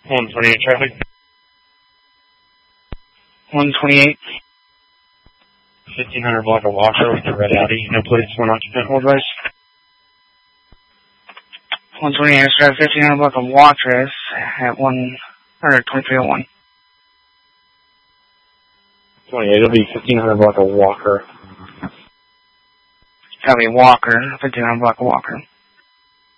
128 traffic. 128. 1500 block of Walker with the red Audi. No plates, one occupant, hold rise. 128, drive 1500 block of Watrous at 2301. 28, it'll be 1500 block of Walker. That'll be Walker, 1500 block of Walker.